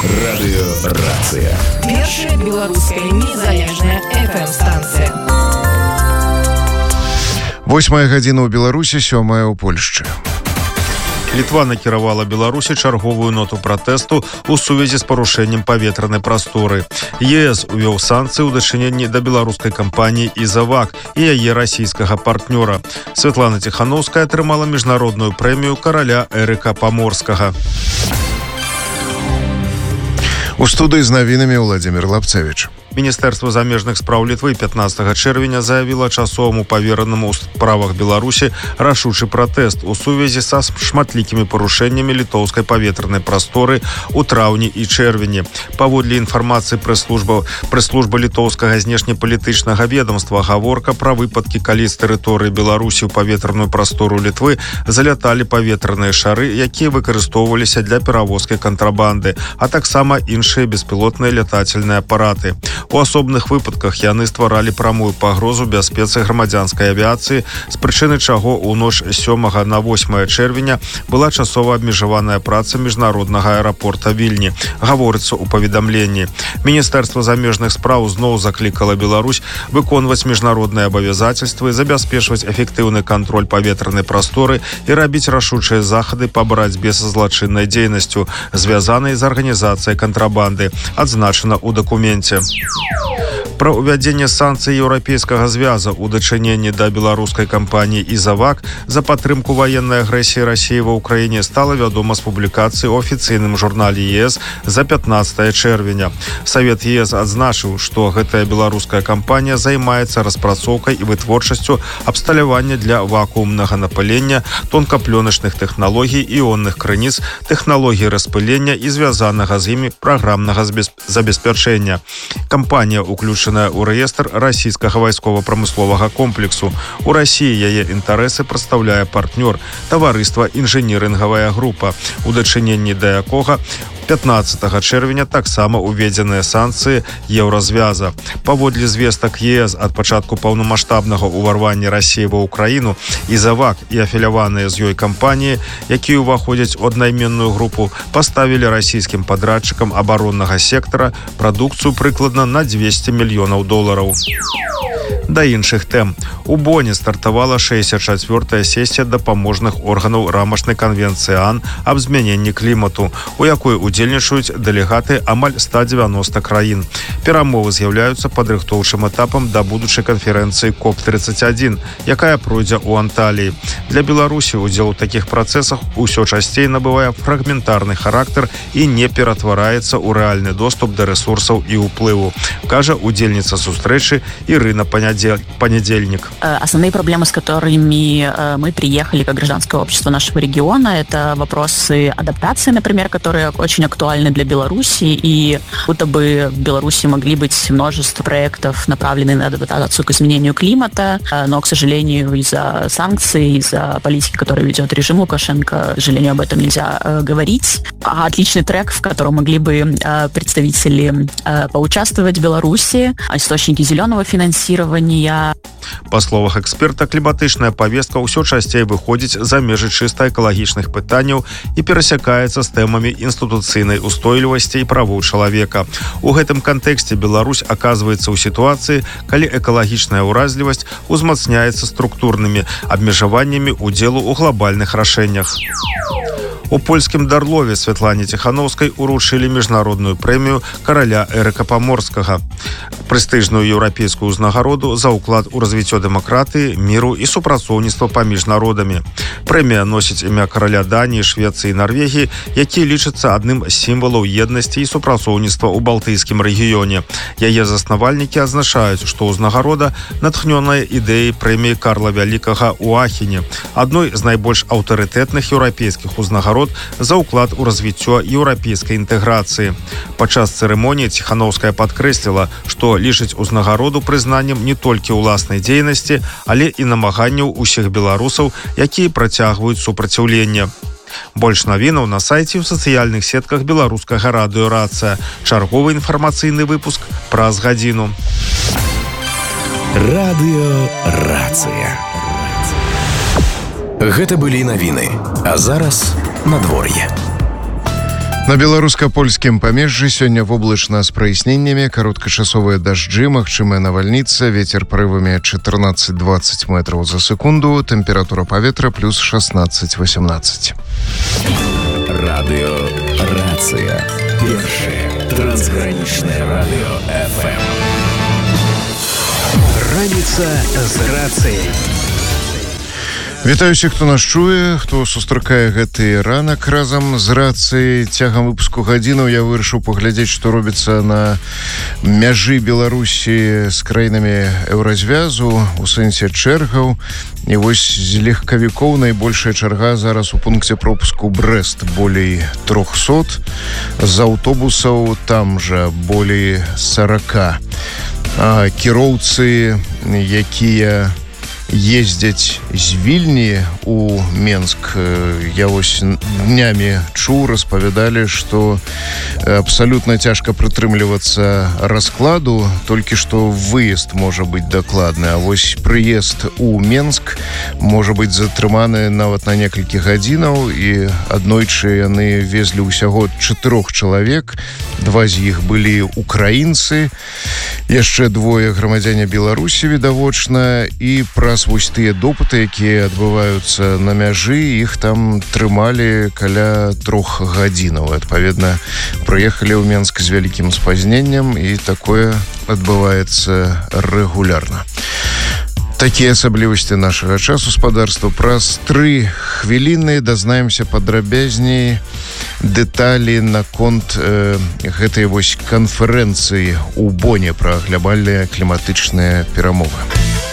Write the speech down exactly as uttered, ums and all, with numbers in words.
Радыёрацыя. Першая беларуская незалежная эф эм-станцыя. Восьмая гадзіна ў Беларусі, сёмая ў Польшчы. Літва накіравала Беларусі чарговую ноту пратэсту ў сувязі з парушэннем паветранай прасторы. е эс увёў санкцыі ў дачыненні да беларускай кампаніі «Изавак» і яе расійскага партнёра. Святлана Ціхановская атрымала міжнародную прэмію караля Эрыка Паморскага. У студыі з навінамі Владзімір Лапцевіч. Міністэрства замежных спраў Літвы пятнаццатага чэрвеня заявіла часоваму паверанаму ў справах Беларусі рашучы пратэст у сувязі са шматлікімі парушэннямі літоўскай паветранай прасторы ў траўні і чэрвені. Паводле інфармацыі прэс-служба прэс-служба літоўскага знешнепалітычнага ведомства, гаворка пра выпадкі, калі з тэрыторыі Беларусі ў паветраную прастору Літвы заляталі паветраныя шары, якія выкарыстоўваліся для перавозкі кантрабанды, а таксама іншыя беспілотныя лятательныя апараты. У асобных выпадках яны стваралі прамую пагрозу бяспецы грамадзянскай авіяцыі, з прычыны чаго ў ноч з сёмага на восьмае чэрвеня была часова абмежаваная праца міжнароднага аэрапорта Вільні, гаворыцца ў паведамленні. Міністэрства замежных спраў зноў заклікала Беларусь выконваць міжнародныя абавязацельствы, забяспечваць эфектыўны кантроль паветранай прасторы і рабіць рашучыя захады па барацьбе са злачыннай дзейнасцю, звязанай з арганізацыяй кантрабанды, адзначана ў дакуменце. Пра ўвядзенне санкцый еўрапейскага звяза ў дачыненні да беларускай кампаніі «Изавак» за падтрымку ваеннай агрэсіі Расіі ва ўкраіне стала вядома з публікацыі ў афіцыйным журнале е эс за пятнаццатае чэрвеня. Савет е эс адзначыў, што гэтая беларуская кампанія займаецца распрацоўкай і вытворчасцю абсталявання для вакуумнага напылення, тонкаплёначных тэхналогій, іонных крыніц, тэхналогій распылення і звязанага з імі праграмнага забеспячэння. Кампанія уключана ў рэестр расійскага вайскова-прамысловага комплексу. У Расіі яе інтарэсы прадстаўляе партнёр, таварыства «Інжынірынгавая група», у дачыненні да якога пятнаццатага чэрвеня таксама уведзеныя санкцыі еўразвяза. Паводле звестак е эс ад пачатку паўнамаштабнага ўварвання Расіі ва ўкраіну, «Изавак» і афіляваныя з ёй кампаніі, якія ўваходзяць у аднайменную групу, паставілі расійскім падрадчыкам абароннага сектара прадукцыю прыкладна на дзвесце мільёнаў долараў. Да іншых тэм. У Боне стартавала шэсцьдзесят чацвёртая сесія дапаможных органаў рамачнай канвенцыі ААН аб змяненні клімату, у якой удзельнічаюць дэлегаты амаль ста дзевяноста краін. Перамовы з'яўляюцца падрыхтоўчым этапам да будучай канферэнцыі коп тридцать один, якая пройдзе ў Анталіі. Для Беларусі удзел у такіх працэсах усё часцей набывае фрагментарны характар і не ператвараецца ў рэальны доступ да рэсурсаў і ўплыву, кажа удзельніца сустрэчы Ірына Понедельник. Основные проблемы, с которыми мы приехали как гражданское общество нашего региона, это вопросы адаптации, например, которые очень актуальны для Беларуси, и будто бы в Беларуси могли быть множество проектов, направленных на адаптацию к изменению климата, но, к сожалению, из-за санкций, из-за политики, которую ведет режим Лукашенко, к сожалению, об этом нельзя говорить. А отличный трек, в котором могли бы представители поучаствовать в Беларуси, источники зеленого финансирования. Па словах эксперта, кліматычная павестка ўсё часцей выходзіць за межы чыста экалагічных пытанняў і перасякаецца з тэмамі інстытуцыйнай устойлівасці і правоў чалавека. У гэтым кантэксце Беларусь аказваецца ў сітуацыі, калі экалагічная ўразлівасць узмацняецца структурнымі абмежаваннямі удзелу ў глобальных рашэннях. У польскім Дарлове Святлане Ціхановскай уручылі міжнародную прэмію караля Эрыка Паморскага, прэстыжную еўрапейскую ўзнагароду за ўклад у развіццё дэмакратыі, міру і супрацоўніцтва паміж народамі. Прэмія носіць імя караля Даніі, Швецыі і Нарвегіі, які лічацца адным з сімвалаў еднасці і супрацоўніцтва ў балтыйскім рэгіёне. Яе заснавальнікі адзначаюць, што ўзнагарода натхнёная ідэяй прэміі Карла Вялікага ў Ахене, адной з найбольш аўтарытэтных еўрапейскіх узнагарод за ўклад у развіццё еўрапейскай інтэграцыі. Падчас цырымоніі Ціхановская падкрэсліла, што лічыць узнагароду прызнаннем не толькі ўласнай дзейнасці, але і намаганняў усіх беларусаў, якія працягваюць супраціўленне. Больш навінаў на сайце ў сацыяльных сетках беларускага радыёрацыя. Чарговы інфармацыйны выпуск праз гадзіну. Радыёрацыя. Гэта былі навіны, а зараз надвор'е. На беларуска-польскім памежжы сёння воблачна з праясненнямі, кароткачасовыя дажджы, магчымая навальніца, вецер парывамі чатырнаццаць дваццаць метраў за секунду, тэмпература паветра плюс шестнадцать восемнадцать. Радыё Рацыя. Першае трансгранічнае радыё эф эм. Раніца з рацыяй. Вітаю всіх, хто нас чуе, хто сустракае гэты ранак разам з рацыяй. Цягам выпуску гадзінаў я вырашыў паглядзець, што робіцца на мяжы Беларусі з краінамі еўразвязу у сэнсе чэргаў. І вось з легкавікоў найбольшая чарга зараз у пункце пропуску Брэст, болей трохсот, з аўтобусаў там жа болей сорока. А кіроўцы, якія ездзяць з Вільні у Менск, я вось днямі чуў, распавядалі, што абсалютна цяжка прытрымлівацца раскладу, толькі што выезд можа быць дакладны, а вось прыезд у Менск можа быць затрыманы нават на некалькі гадзінаў, і аднойчы яны везлі ўсяго чатырох чалавек, два з іх былі украінцы, яшчэ двое грамадзяне Беларусі, відавочна, і праз вось тыя допыты, якія адбываюцца на мяжы, іх там трымалі каля трох гадзінаў. Адпаведна, прыехалі ў Менск з вялікім спазненнем, і такое адбываецца рэгулярна. Такія асаблівасці нашага часу спадарства. Праз тры хвіліны дазнаемся падрабязней дэталі наконт э, гэтай вось канферэнцыі ў Боне пра глобальныя кліматычныя перамовы.